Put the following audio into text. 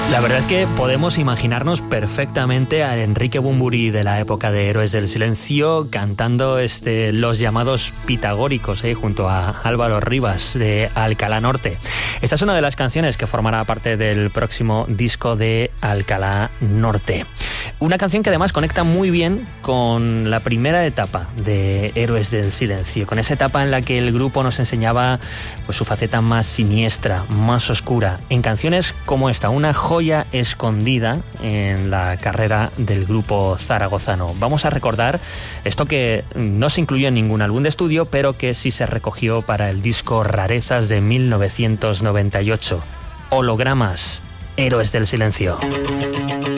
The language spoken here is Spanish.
La verdad es que podemos imaginarnos perfectamente a Enrique Bunbury de la época de Héroes del Silencio cantando los llamados pitagóricos junto a Álvaro Rivas de Alcalá Norte. Esta es una de las canciones que formará parte del próximo disco de Alcalá Norte. Una canción que además conecta muy bien con la primera etapa de Héroes del Silencio, con esa etapa en la que el grupo nos enseñaba pues, su faceta más siniestra, más oscura, en canciones como esta, una joya escondida en la carrera del grupo zaragozano. Vamos a recordar esto que no se incluyó en ningún álbum de estudio, pero que sí se recogió para el disco Rarezas de 1998. Hologramas, Héroes del Silencio.